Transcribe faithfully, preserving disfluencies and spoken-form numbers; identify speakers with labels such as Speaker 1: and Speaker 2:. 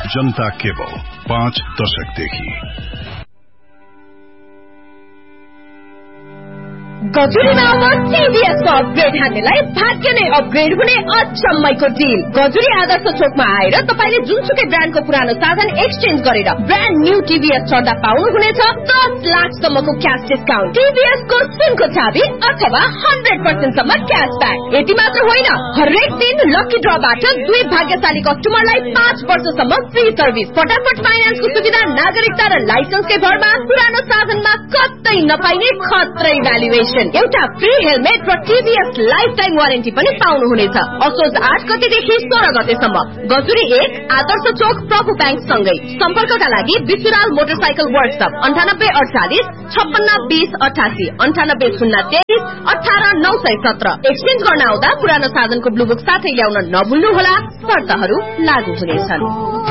Speaker 1: जनता cable पाँच दशकदेखि।
Speaker 2: गजुरीमा अब टीभीएस को अपग्रेड हान्नेलाई भाग्य नै अपग्रेड हुने अचम्मैको डिल। गजुरी आदर्श चोकमा आएर तपाईले जुनसुकै ब्रान्डको पुरानो साधन एक्सचेन्ज गरेर ब्रान्ड न्यू टीभीएस चढ्दा पाउनुहुनेछ दस लाख सम्मको क्याश डिस्काउन्ट, टीभीएस को सुनको चाबी अथवा हन्ड्रेड पर्सेन्ट सम्म क्यासब्याक। यति मात्र होइन, हरेक दिन लकी ड्रबाट दुई भाग्यशाली कस्टमरलाई पाँच वर्षसम्म फ्री सर्भिस, फटाफट फाइनान्सको सुविधा, नागरिकता र लाइसेन्सकै भरमा पुरानो साधनमा कतै नपाइने खत्रै भ्यालुएसन, एउटा फ्री हेलमेट र टीभीएस लाइफ टाइम वारेन्टी पनि पाउनुहुनेछ। असोज आठ गतेदेखि सोह्र गतेसम्म गजुरी एक आदर्श चोक प्रभु ब्याङ्क सँगै। सम्पर्कका लागि विसुराल मोटरसाइकल वर्कशप अन्ठानब्बे अडचालिस छप्पन्न बीस अठासी अन्ठानब्बे शून्य तेइस अठार नौ सय सत्र। एक्सचेन्ज गर्न आउँदा पुरानो साधनको ब्लुबुक साथै ल्याउन नभुल्नुहोला, शर्तहरू लागू हुनेछन्।